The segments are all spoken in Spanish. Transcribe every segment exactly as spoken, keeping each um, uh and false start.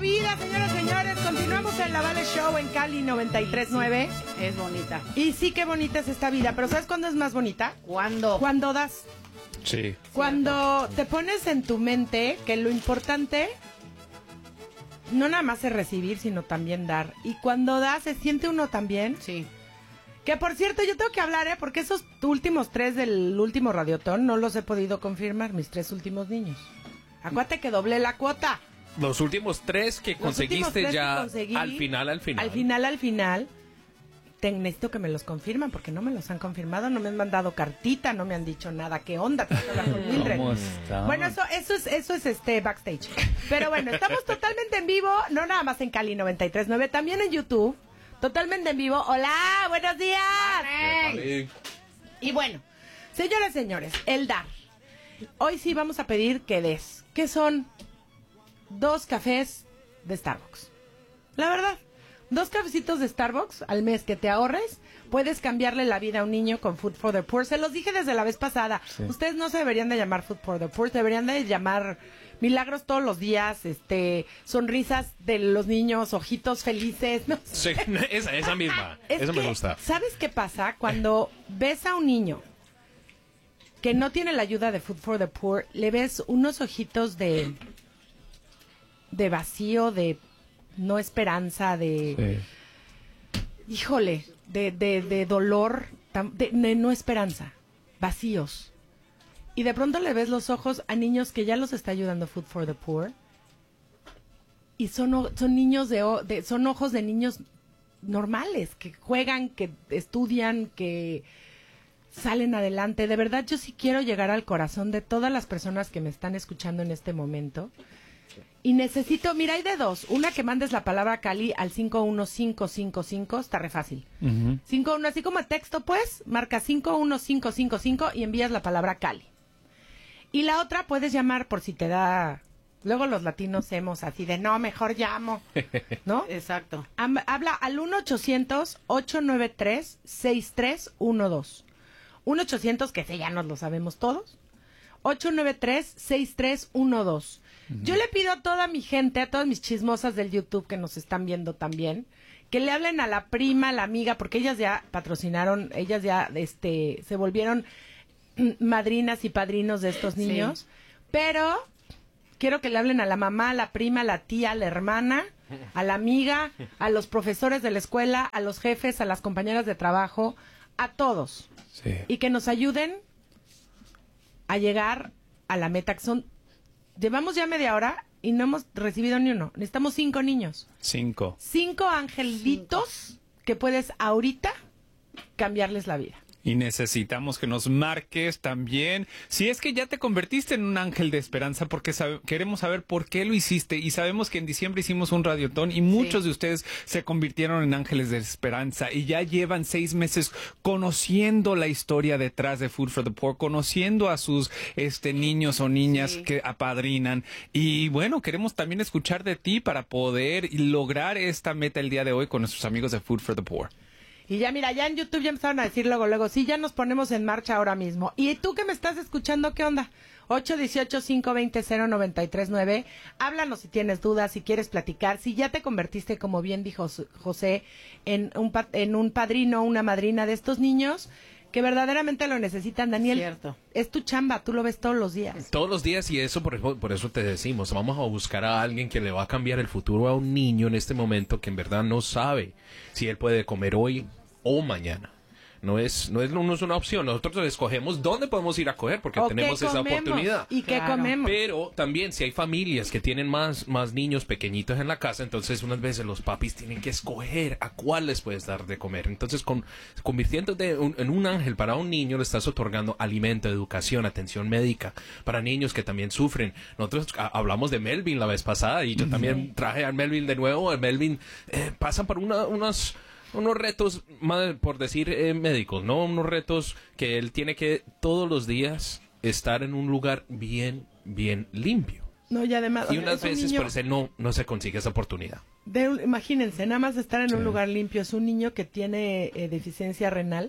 vida, señoras y señores. Continuamos en la Vale Show en Cali noventa y tres punto nueve. Es bonita. Y sí, qué bonita es esta vida. Pero ¿sabes cuándo es más bonita? ¿Cuándo? Cuando das. Sí. Cuando te pones en tu mente que lo importante no nada más es recibir, sino también dar. Y cuando das, se siente uno también. Sí. Que por cierto, yo tengo que hablar, ¿eh? Porque esos últimos tres del último Radiotón no los he podido confirmar, mis tres últimos niños. Acuérdate que doblé la cuota. Los últimos tres que Los conseguiste últimos tres ya que conseguí, al final, al final. Al final, al final. Te, necesito que me los confirman porque no me los han confirmado, no me han mandado cartita, no me han dicho nada. ¿Qué onda? Tengo que hablar con Mildred. ¿Cómo está? Bueno, eso, eso es, eso es este backstage. Pero bueno, estamos totalmente en vivo, no nada más en Cali noventa y tres punto nueve, también en YouTube. Totalmente en vivo. Hola, buenos días. Vale. Y bueno, señoras y señores, el dar. Hoy sí vamos a pedir que des. ¿Qué son? Dos cafés de Starbucks. La verdad, dos cafecitos de Starbucks al mes que te ahorres, puedes cambiarle la vida a un niño con Food for the Poor. Se los dije desde la vez pasada. Sí. Ustedes no se deberían de llamar Food for the Poor, se deberían de llamar milagros todos los días, este, sonrisas de los niños, ojitos felices. No sé. Sí, esa, esa misma. Es Eso que, me gusta. ¿sabes qué pasa? Cuando ves a un niño que no tiene la ayuda de Food for the Poor, le ves unos ojitos de de vacío, de no esperanza, de Sí. híjole, de, de, de dolor, de, de no esperanza, vacíos. Y de pronto le ves los ojos a niños que ya los está ayudando Food for the Poor. Y son, o- son niños de, o- de, son ojos de niños normales, que juegan, que estudian, que salen adelante. De verdad, yo sí quiero llegar al corazón de todas las personas que me están escuchando en este momento. Y necesito, mira, hay de dos. Una, que mandes la palabra Cali al cinco uno cinco cinco cinco, está re fácil. Ujú. cinco uno, así como texto, pues, marca cinco uno cinco cinco cinco y envías la palabra Cali. Y la otra, puedes llamar por si te da... Luego los latinos hemos así de, no, mejor llamo, ¿no? Exacto. Am- habla al uno ochocientos, ocho nueve tres, seis tres uno dos. uno ochocientos, que ese ya nos lo sabemos todos. ocho nueve tres, seis tres uno dos. Yo le pido a toda mi gente, a todas mis chismosas del YouTube que nos están viendo también, que le hablen a la prima, a la amiga, porque ellas ya patrocinaron, ellas ya este se volvieron madrinas y padrinos de estos Sí. niños. Pero quiero que le hablen a la mamá, a la prima, a la tía, a la hermana, a la amiga, a los profesores de la escuela, a los jefes, a las compañeras de trabajo, a todos. Sí. Y que nos ayuden a llegar a la meta, que son... Llevamos ya media hora y no hemos recibido ni uno. Necesitamos cinco niños. Cinco. Cinco angelitos que puedes ahorita cambiarles la vida. Y necesitamos que nos marques también si es que ya te convertiste en un ángel de esperanza, porque sabe- queremos saber por qué lo hiciste. Y sabemos que en diciembre hicimos un radiotón y muchos de ustedes se convirtieron en ángeles de esperanza y ya llevan seis meses conociendo la historia detrás de Food for the Poor, conociendo a sus este niños o niñas Sí. que apadrinan. Y bueno, queremos también escuchar de ti para poder lograr esta meta el día de hoy con nuestros amigos de Food for the Poor. Y ya, mira, ya en YouTube ya empezaron a decir luego, luego, sí, ya nos ponemos en marcha ahora mismo. Y tú que me estás escuchando, ¿qué onda? ocho uno ocho, cinco dos cero, cero nueve tres nueve. Háblanos si tienes dudas, si quieres platicar, si ya te convertiste, como bien dijo Su- José, en un, pa- en un padrino, una madrina de estos niños que verdaderamente lo necesitan. Daniel, Cierto. es tu chamba, tú lo ves todos los días. Todos los días, y eso por, eso por eso te decimos, vamos a buscar a alguien que le va a cambiar el futuro a un niño en este momento que en verdad no sabe si él puede comer hoy o mañana. No es, no es, no es una opción. Nosotros escogemos dónde podemos ir a coger porque ¿O tenemos qué esa comemos? oportunidad. ¿Y qué Claro. comemos? Pero también si hay familias que tienen más, más niños pequeñitos en la casa, entonces unas veces los papis tienen que escoger a cuál les puedes dar de comer. Entonces, con, convirtiéndote un- en un ángel para un niño, le estás otorgando alimento, educación, atención médica para niños que también sufren. Nosotros a- hablamos de Melvin la vez pasada y yo también traje a Melvin de nuevo. El Melvin eh, pasa por una, unos unos retos, ma- por decir eh, médicos, ¿no? Unos retos que él tiene que todos los días estar en un lugar bien, bien limpio. No, y además... Y unas es un veces niño- pues él no, no se consigue esa oportunidad. de un- imagínense, nada más estar en un Sí. lugar limpio. Es un niño que tiene eh, deficiencia renal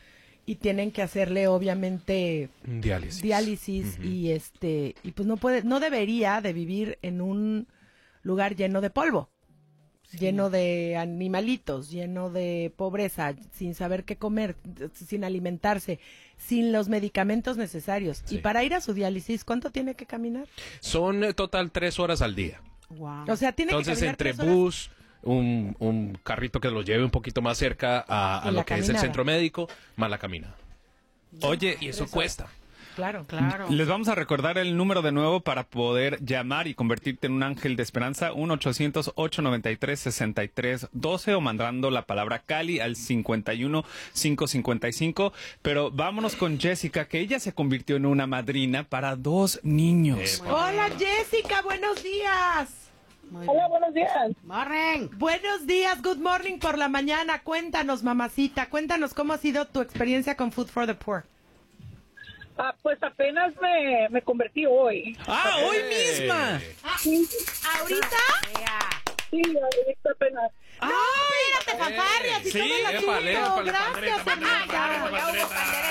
y tienen que hacerle, obviamente, Diálisis. diálisis Ujú. y este y pues no puede, no debería de vivir en un lugar lleno de polvo, sí. lleno de animalitos, lleno de pobreza, sin saber qué comer, sin alimentarse, sin los medicamentos necesarios. Sí. Y para ir a su diálisis, ¿cuánto tiene que caminar? Son eh, total tres horas al día. Wow. O sea, tiene Entonces, que entre bus, un, un carrito que los lleve un poquito más cerca a, a lo que caminada. es el centro médico, más la caminada. Oye, y eso, eso cuesta. Claro, claro. Les vamos a recordar el número de nuevo para poder llamar y convertirte en un ángel de esperanza, uno ochocientos, ocho noventa y tres, sesenta y tres doce o mandando la palabra Cali al cincuenta y uno, quinientos cincuenta y cinco. Pero vámonos con Jessica, que ella se convirtió en una madrina para dos niños. Eh, Hola, Jessica, buenos días. Muy Hola, buenos días. Morning. Buenos días, good morning por la mañana. Cuéntanos, mamacita, cuéntanos cómo ha sido tu experiencia con Food for the Poor. Ah, pues apenas me, me convertí hoy. ¡Ah, hoy misma! Sí. ¿Ahorita? Sí, ahorita apenas. ¡Ay! ¡No, espérate, fanfarrias! Sí, épale, épale, gracias, amiga.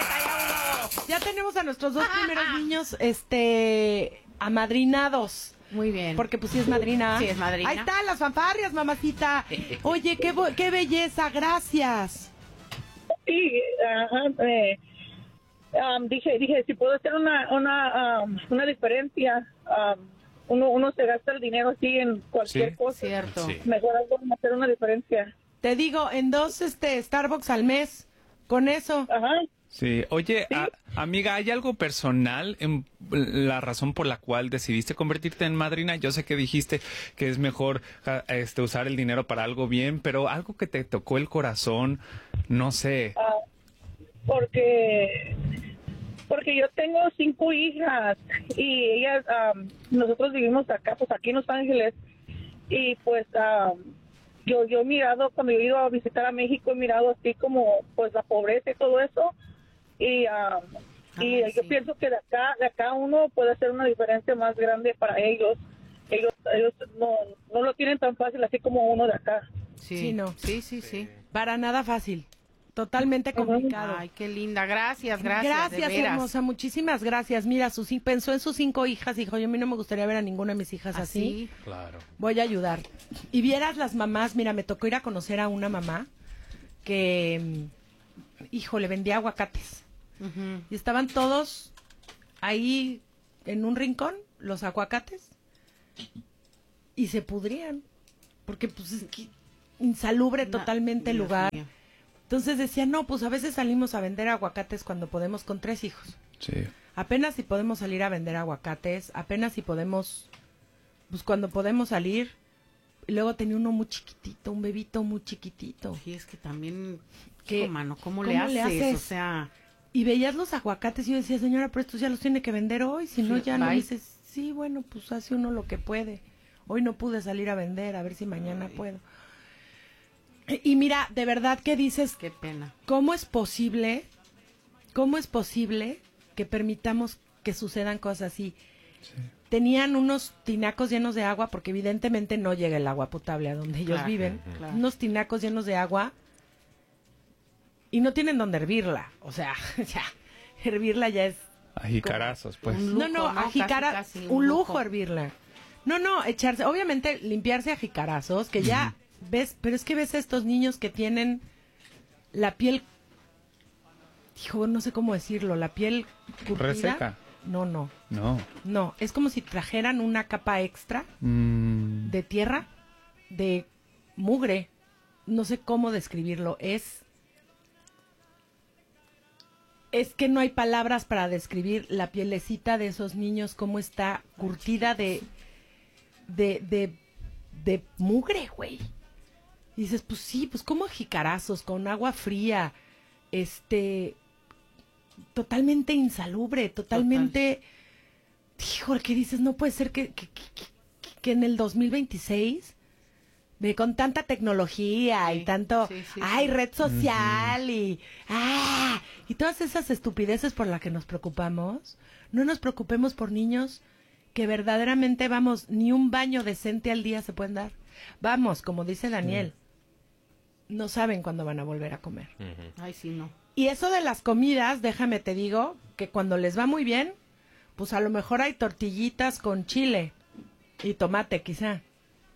Ya tenemos a nuestros dos primeros niños, este, amadrinados. Muy bien. Porque pues sí es madrina. Sí, es madrina. Ahí están las fanfarrias, mamacita. Oye, qué, qué belleza, gracias. Sí, ajá, eh, um, dije, dije, si puedo hacer una, una, um, una diferencia, um, uno, uno se gasta el dinero así en cualquier sí, cosa. Cierto. Sí. Mejor algo hacer una diferencia. Te digo, en dos este Starbucks al mes, con eso. Ajá. Sí, oye, ¿Sí? A, amiga, ¿hay algo personal en la razón por la cual decidiste convertirte en madrina? Yo sé que dijiste que es mejor este, usar el dinero para algo bien, pero algo que te tocó el corazón, no sé. Uh, porque porque yo tengo cinco hijas y ellas, um, nosotros vivimos acá, pues aquí en Los Ángeles, y pues um, yo yo he mirado, cuando yo he ido a visitar a México, he mirado así como pues la pobreza y todo eso. Y, um, y Ay, yo sí. pienso que de acá de acá uno puede hacer una diferencia más grande para ellos. Ellos ellos no, no lo tienen tan fácil así como uno de acá. Sí, Sí, no. Sí, sí, sí. Para nada fácil. Totalmente complicado. Ay, qué linda. Gracias, gracias. Gracias, de veras. hermosa. Muchísimas gracias. Mira, sus, pensó en sus cinco hijas. Dijo, yo a mí no me gustaría ver a ninguna de mis hijas así. Así. Claro. Voy a ayudar. Y vieras las mamás. Mira, me tocó ir a conocer a una mamá que, hijo, le vendía aguacates. Ujú. Y estaban todos ahí en un rincón, los aguacates, y se pudrían. Porque, pues, es que insalubre No, totalmente el Dios lugar. mío. Entonces decía, no, pues a veces salimos a vender aguacates cuando podemos con tres hijos. Sí. Apenas si podemos salir a vender aguacates, apenas si podemos, pues cuando podemos salir. Y luego tenía uno muy chiquitito, un bebito muy chiquitito. Sí, es que también, ¿Qué? hijo, mano, ¿cómo, ¿Cómo le, haces? le haces? O sea, Y veías los aguacates y yo decía, señora, pero estos ya los tiene que vender hoy, si no Sí, ya no. bye. Y dices, sí, bueno, pues hace uno lo que puede. Hoy no pude salir a vender, a ver si mañana Ay. puedo. Y, y mira, de verdad que dices, qué pena. ¿cómo es posible, cómo es posible que permitamos que sucedan cosas así? Sí. Tenían unos tinacos llenos de agua, porque evidentemente no llega el agua potable a donde ellos Claro, viven. claro. Unos tinacos llenos de agua y no tienen donde hervirla. O sea, ya, hervirla ya es... A jicarazos, pues. Un no, lujo, no, ¿no? a jicara, Casi, casi, un, un lujo lujo. hervirla. No, no, echarse, obviamente limpiarse a jicarazos, que ya ves, pero es que ves a estos niños que tienen la piel, hijo, no sé cómo decirlo, la piel curtida. Reseca. No, no, No. no, es como si trajeran una capa extra Mm. de tierra, de mugre, no sé cómo describirlo, es... Es que no hay palabras para describir la pielecita de esos niños, cómo está curtida de, de, de, de mugre, güey. Y dices, pues sí, pues como jicarazos, con agua fría, este, totalmente insalubre, totalmente, híjole, que dices, no puede ser que, que, que, que- que en el dos mil veintiséis, ve, con tanta tecnología y Sí, tanto, sí, sí, ay, sí. red social y, ah, y todas esas estupideces por las que nos preocupamos, no nos preocupemos por niños que verdaderamente, vamos, ni un baño decente al día se pueden dar. Vamos, como dice Daniel, no saben cuándo van a volver a comer. Ujú. Ay, sí, no. Y eso de las comidas, déjame te digo, que cuando les va muy bien, pues a lo mejor hay tortillitas con chile y tomate quizá.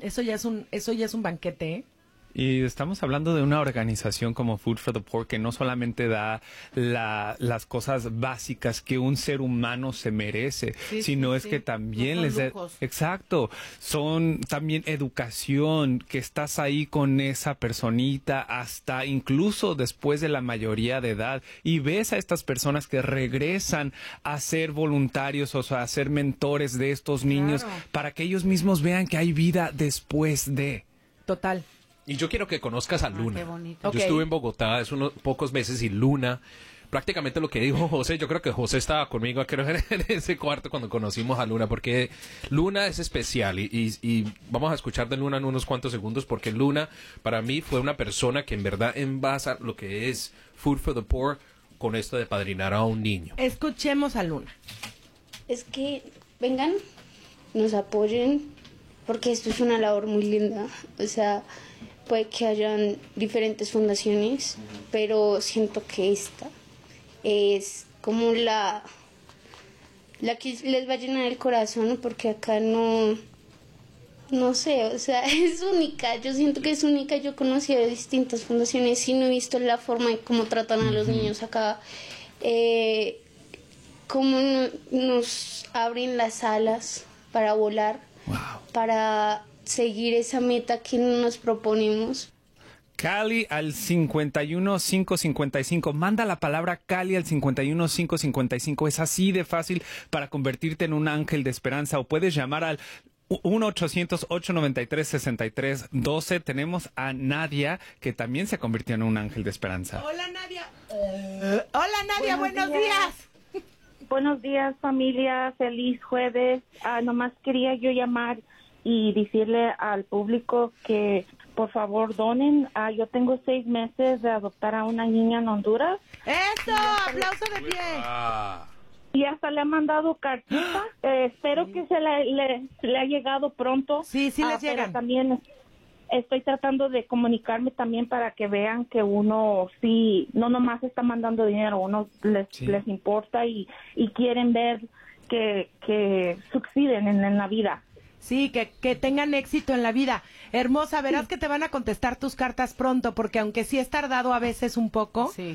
Eso ya es un, eso ya es un banquete, ¿eh? Y estamos hablando de una organización como Food for the Poor que no solamente da la, las cosas básicas que un ser humano se merece, Sí, sino sí, es sí. que también No son les da... lujos. Exacto. Son también educación, que estás ahí con esa personita hasta incluso después de la mayoría de edad y ves a estas personas que regresan a ser voluntarios o sea, a ser mentores de estos niños Claro. para que ellos mismos vean que hay vida después de... Total. Y yo quiero que conozcas a Luna. qué bonito. Yo Ok. estuve en Bogotá hace unos pocos meses y Luna, prácticamente lo que dijo José, yo creo que José estaba conmigo creo, en ese cuarto cuando conocimos a Luna, porque Luna es especial y, y, y vamos a escuchar de Luna en unos cuantos segundos, porque Luna para mí fue una persona que en verdad envasa lo que es Food for the Poor con esto de padrinar a un niño. Escuchemos a Luna. Es que vengan, nos apoyen, porque esto es una labor muy linda. O sea, puede que hayan diferentes fundaciones, pero siento que esta es como la, la que les va a llenar el corazón, porque acá no, no sé, o sea, es única. Yo siento que es única. Yo conocí a distintas fundaciones y no he visto la forma de cómo tratan a los niños acá. Eh, cómo no- nos abren las alas para volar, para seguir esa meta que nos proponemos. Cali al cincuenta y uno cinco cincuenta y cinco. Manda la palabra Cali al cincuenta y uno cinco cincuenta y cinco. Es así de fácil para convertirte en un ángel de esperanza. O puedes llamar al uno ochocientos ocho noventa y tres sesenta y tres doce. Tenemos a Nadia, que también se convirtió en un ángel de esperanza. Hola, Nadia. Eh, hola, Nadia, buenos, Buenos días. días. Buenos días, familia. Feliz jueves. Ah, nomás quería yo llamar y decirle al público que por favor donen. Ah, yo tengo seis meses de adoptar a una niña en Honduras Eso, aplauso de pie. y hasta le han mandado cartita. Eh, espero que se le, le, le ha llegado pronto. Sí, sí les Ah, pero llegan. también estoy tratando de comunicarme también para que vean que uno sí, no nomás está mandando dinero, uno les, Sí. les importa y, y quieren ver que, que suceden en, en la vida. Sí, que, que tengan éxito en la vida. Hermosa, verás que te van a contestar tus cartas pronto, porque aunque sí es tardado a veces un poco, Sí.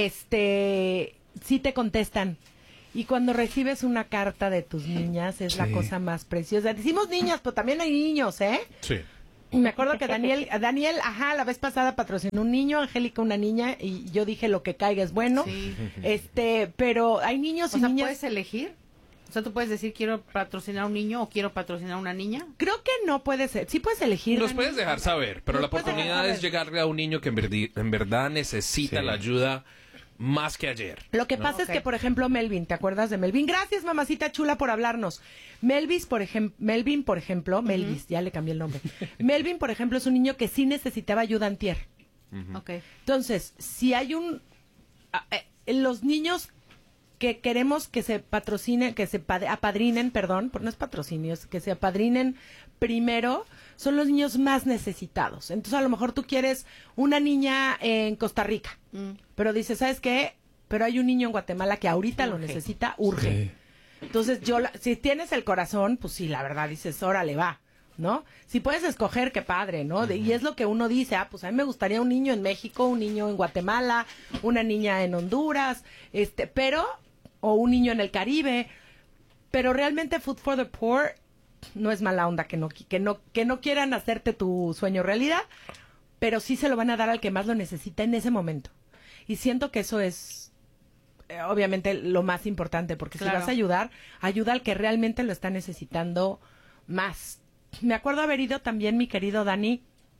este, sí te contestan. Y cuando recibes una carta de tus niñas es la Sí. cosa más preciosa. Decimos niñas, pero también hay niños, ¿eh? Sí. Me acuerdo que Daniel, Daniel, ajá, la vez pasada patrocinó un niño, Angélica una niña, y yo dije lo que caiga es bueno. Sí. Este, pero hay niños O y sea, niñas. ¿puedes elegir? O sea, tú puedes decir quiero patrocinar a un niño o quiero patrocinar a una niña. Creo que no puedes, sí puedes elegir. Nos Dani. puedes dejar saber, pero Nos la puedes dejar oportunidad saber. es llegarle a un niño que en, verdi- en verdad necesita Sí. la ayuda más que ayer. Lo que ¿no? pasa es Ok. que, por ejemplo, Melvin, ¿te acuerdas de Melvin? Gracias, mamacita chula, por hablarnos. Melvis, por ejemplo, Melvin, por ejemplo, Melvis, ya le cambié el nombre. Melvin, por ejemplo, es un niño que sí necesitaba ayuda antier. Ok. Entonces, si hay un... a- eh, los niños que queremos que se patrocinen, que se pad- apadrinen, perdón, por no es patrocinios, que se apadrinen primero, son los niños más necesitados. Entonces, a lo mejor tú quieres una niña en Costa Rica, Mm. pero dices, ¿sabes qué? Pero hay un niño en Guatemala que ahorita lo Urge. necesita, urge. Entonces, yo, la- si tienes el corazón, pues sí, la verdad, dices, órale, va, ¿no? Si puedes escoger, qué padre, ¿no? De- y es lo que uno dice, ah, pues a mí me gustaría un niño en México, un niño en Guatemala, una niña en Honduras, este, pero, o un niño en el Caribe, pero realmente Food for the Poor no es mala onda que no, qui- que no, que no quieran hacerte tu sueño realidad, pero sí se lo van a dar al que más lo necesita en ese momento. Y siento que eso es, eh, obviamente, lo más importante, porque Claro. si vas a ayudar, ayuda al que realmente lo está necesitando más. Me acuerdo haber ido también, mi querido Dani,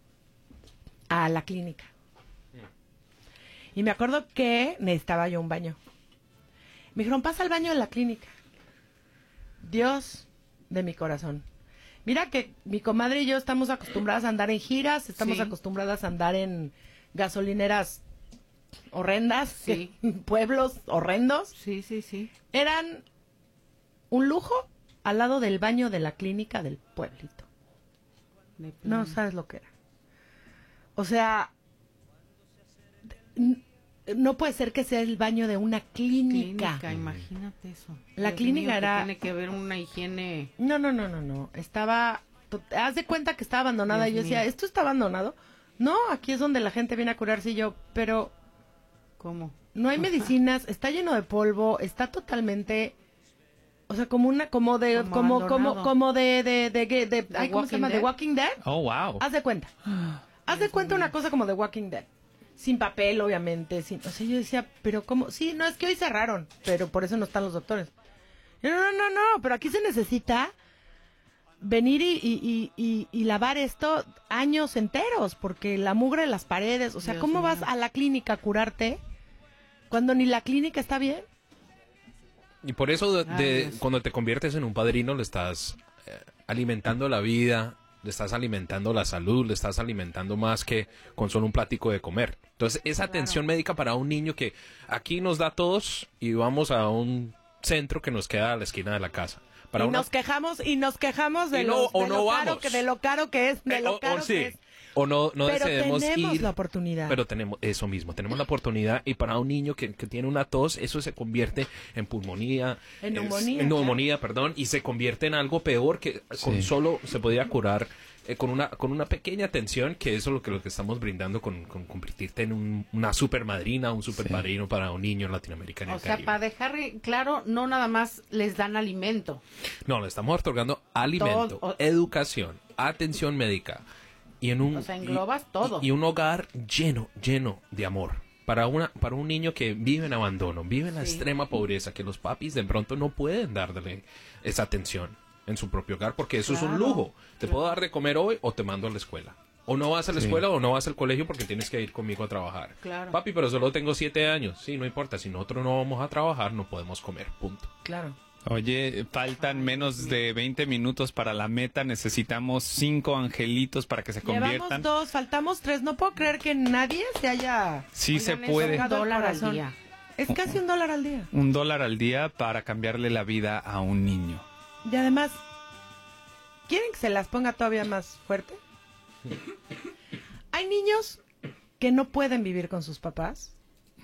a la clínica. Y me acuerdo que necesitaba yo un baño. Me dijeron, pasa al baño de la clínica. Dios de mi corazón. Mira que mi comadre y yo estamos acostumbradas a andar en giras, estamos Sí. acostumbradas a andar en gasolineras horrendas, Sí. que- pueblos horrendos. Sí, sí, sí. Eran un lujo al lado del baño de la clínica del pueblito. De No plano. sabes lo que era. O sea, n- no puede ser que sea el baño de una clínica. Clínica, imagínate eso. La Dios clínica mío, que era- Tiene que ver una higiene. No, no, no, no, no. Estaba to- haz de cuenta que está abandonada. Dios Y yo decía, mío. ¿esto está abandonado? No, aquí es donde la gente viene a curarse. Y yo, pero ¿Cómo? no hay medicinas, está lleno de polvo, está totalmente, o sea, como una, como de, Como como, como, abandonado. como de, de, de, de, de- ¿The ay, ¿cómo se Walking llama? Dead? The Walking Dead. Oh, wow. Haz de cuenta. Haz de cuenta una cosa como The Walking Dead. Sin papel, obviamente. Sin, o sea, yo decía, pero ¿cómo? Sí, no, es que hoy cerraron, pero por eso no están los doctores. No, no, no, no, pero aquí se necesita venir y, y, y, y, y lavar esto años enteros, porque la mugre de las paredes, o sea, Dios ¿cómo mío. vas a la clínica a curarte cuando ni la clínica está bien? Y por eso de- Ay, de- Dios. cuando te conviertes en un padrino le estás eh, alimentando la vida, le estás alimentando la salud, le estás alimentando más que con solo un platico de comer. Entonces, esa atención médica para un niño que aquí nos da tos y vamos a un centro que nos queda a la esquina de la casa. Para y una- nos quejamos y nos quejamos de, Y no- los- o de no lo caro vamos. que de lo caro que es, de Eh, lo o- caro o sí. que es. O no, no Pero decidimos tenemos ir. la oportunidad. Pero tenemos eso mismo, tenemos la oportunidad y para un niño que, que tiene una tos, eso se convierte en pulmonía. En es- neumonía, en neumonía, perdón, y se convierte en algo peor que con Sí. solo se podría curar eh, con una con una pequeña atención, que eso es lo que, lo que estamos brindando con, con convertirte en un- una super madrina, un super padrino para un niño en Latinoamérica. En O el sea, Caribe. para dejar claro, no nada más les dan alimento. No, le estamos otorgando alimento, Todo. educación, atención médica y en un O sea, englobas todo. y, y un hogar lleno, lleno de amor. Para una para un niño que vive en abandono, vive en la Sí. extrema pobreza, que los papis de pronto no pueden darle esa atención en su propio hogar, porque eso es un Claro, lujo. Te puedo dar de comer hoy o te mando a la escuela. O no vas a la Sí. escuela o no vas al colegio porque tienes que ir conmigo a trabajar. Claro. Papi, pero solo tengo siete años. Sí, no importa. Si nosotros no vamos a trabajar, no podemos comer. Punto. Claro. Oye, faltan menos de veinte minutos para la meta. Necesitamos cinco angelitos para que se Llevamos conviertan. dos, faltamos tres. No puedo creer que nadie se haya... Sí se Oigan, es puede. un dólar al Corazón. día. Es casi un dólar al día. Un dólar al día para cambiarle la vida a un niño. Y además, ¿quieren que se las ponga todavía más fuerte? Hay niños que no pueden vivir con sus papás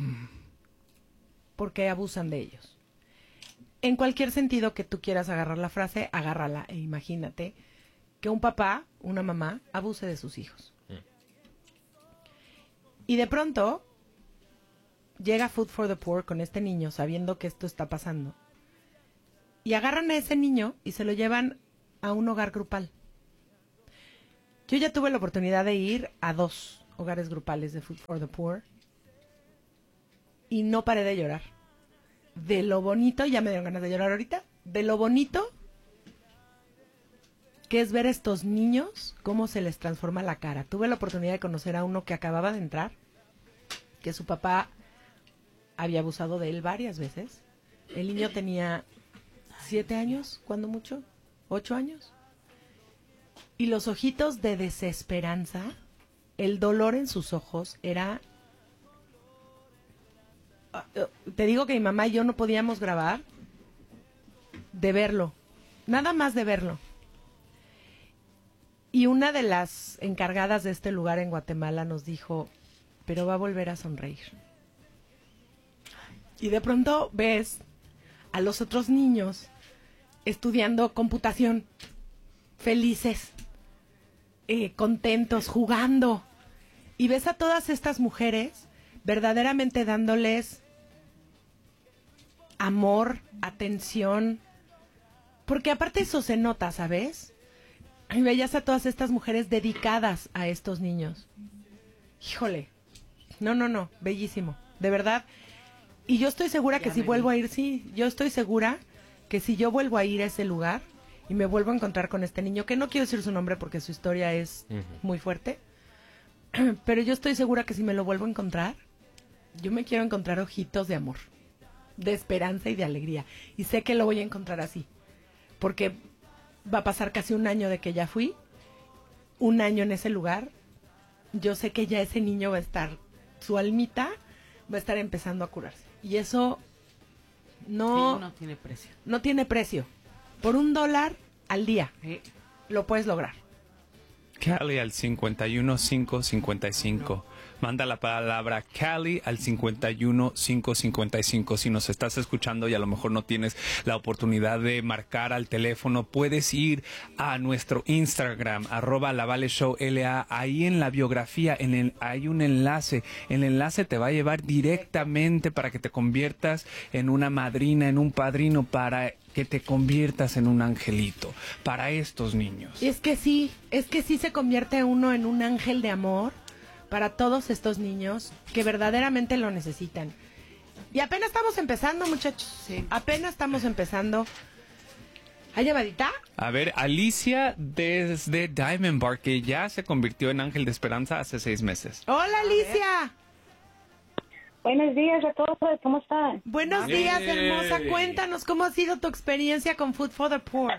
porque abusan de ellos. En cualquier sentido que tú quieras agarrar la frase, agárrala e imagínate que un papá, una mamá, abuse de sus hijos. Y de pronto llega Food for the Poor con este niño sabiendo que esto está pasando. Y agarran a ese niño y se lo llevan a un hogar grupal. Yo ya tuve la oportunidad de ir a dos hogares grupales de Food for the Poor y no paré de llorar. De lo bonito, ya me dieron ganas de llorar ahorita, de lo bonito que es ver a estos niños cómo se les transforma la cara. Tuve la oportunidad de conocer a uno que acababa de entrar, que su papá había abusado de él varias veces. El niño tenía siete años, cuando mucho, ocho años. Y los ojitos de desesperanza, el dolor en sus ojos era... Ah, eh, Te digo que mi mamá y yo no podíamos grabar de verlo, nada más de verlo. Y una de las encargadas de este lugar en Guatemala nos dijo, pero va a volver a sonreír. Y de pronto ves a los otros niños estudiando computación, felices, eh, contentos, jugando. Y ves a todas estas mujeres verdaderamente dándoles amor, atención, porque aparte eso se nota, ¿sabes? Y veías a todas estas mujeres dedicadas a estos niños. Híjole, no, no, no, bellísimo, de verdad. Y yo estoy segura Ya que si me vuelvo vi. a ir, sí, yo estoy segura que si yo vuelvo a ir a ese lugar y me vuelvo a encontrar con este niño, que no quiero decir su nombre porque su historia es Ujú. muy fuerte, pero yo estoy segura que si me lo vuelvo a encontrar, yo me quiero encontrar ojitos de amor, de esperanza y de alegría. Y sé que lo voy a encontrar así, porque va a pasar casi un año de que ya fui, un año en ese lugar. Yo sé que ya ese niño va a estar, su almita va a estar empezando a curarse. Y eso no, Sí, no tiene precio. no tiene precio. Por un dólar al día Eh, lo puedes lograr. Cali al cincuenta y uno cinco cincuenta y cinco. Manda la palabra Cali al cincuenta y uno cinco cincuenta y cinco. Si nos estás escuchando y a lo mejor no tienes la oportunidad de marcar al teléfono, puedes ir a nuestro Instagram, arroba la Vale Show L A. Ahí en la biografía en el, hay un enlace. El enlace te va a llevar directamente para que te conviertas en una madrina, en un padrino, para que te conviertas en un angelito para estos niños. Y es que sí, es que sí se convierte uno en un ángel de amor para todos estos niños que verdaderamente lo necesitan. Y apenas estamos empezando, muchachos. Sí. Apenas estamos empezando. ¿Hay llamadita? A ver, Alicia desde Diamond Bar, que ya se convirtió en ángel de esperanza hace seis meses. Hola, Alicia. Buenos días a todos, ¿cómo están? Buenos Yay. días, hermosa. Cuéntanos cómo ha sido tu experiencia con Food for the Poor.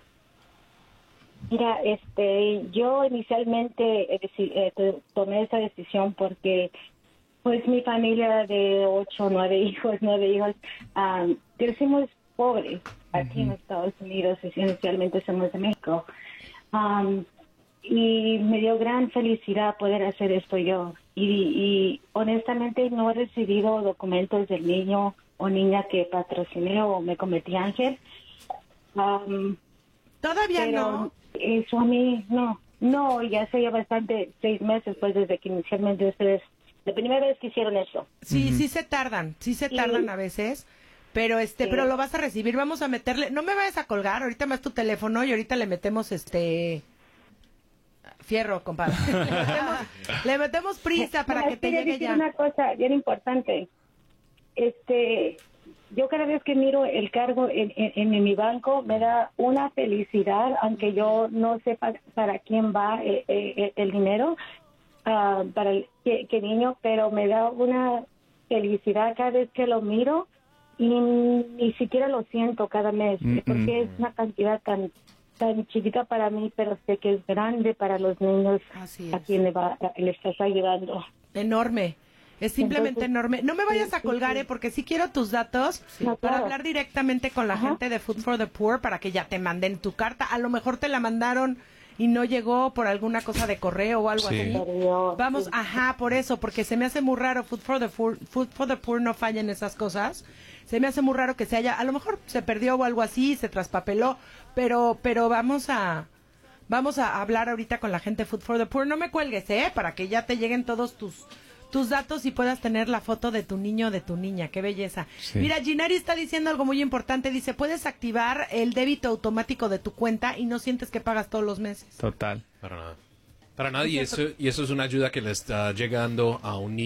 Mira, este, yo inicialmente eh, deci- eh, to- tomé esa decisión porque, pues, mi familia de ocho, nueve hijos, nueve hijos, um, crecimos pobres aquí en Estados Unidos, y inicialmente somos de México. Um, y me dio gran felicidad poder hacer esto yo. Y, y honestamente no he recibido documentos del niño o niña que patrociné o me convertí ángel. Um, Todavía pero no. eso a mí, no, no, ya hace ya bastante, seis meses, pues desde que inicialmente ustedes, la primera vez que hicieron eso. Sí, sí se tardan, sí se tardan a veces. Pero este, Sí. pero lo vas a recibir. Vamos a meterle, no me vayas a colgar, ahorita más tu teléfono y ahorita le metemos este fierro, compadre. le, metemos, le metemos prisa para No, que te quería llegue decir ya. una cosa bien importante. Este, yo cada vez que miro el cargo en, en, en mi banco me da una felicidad, aunque yo no sepa para quién va eh, eh, el dinero, uh, para el qué, qué niño, pero me da una felicidad cada vez que lo miro y ni siquiera lo siento cada mes, Mm-mm. porque es una cantidad tan tan chiquita para mí, pero sé que es grande para los niños Así es. a quien le, va, le estás ayudando. Enorme. Es simplemente Entonces, enorme. No me vayas a sí, colgar, sí. eh, porque sí quiero tus datos No, para claro. hablar directamente con la Ajá. gente de Food for the Poor para que ya te manden tu carta. A lo mejor te la mandaron y no llegó por alguna cosa de correo o algo Sí. así. Perdió, Vamos, sí. ajá, por eso, porque se me hace muy raro. Food for the Poor, Food for the Poor no falla en esas cosas. Se me hace muy raro que se haya, a lo mejor se perdió o algo así, se traspapeló, pero, pero vamos a, vamos a hablar ahorita con la gente de Food for the Poor. No me cuelgues, eh, para que ya te lleguen todos tus, tus datos y puedas tener la foto de tu niño o de tu niña. Qué belleza. Sí. Mira, Ginari está diciendo algo muy importante. Dice, puedes activar el débito automático de tu cuenta y no sientes que pagas todos los meses. Total. Para nada. Para nada, y eso, y eso es una ayuda que le está llegando a un niño.